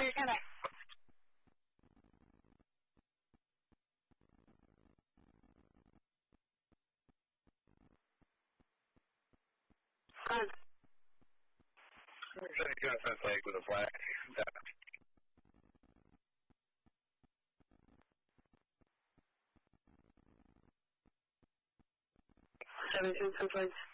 stand by. Gone. Fence Lake with a flag. 17 Fence Lake.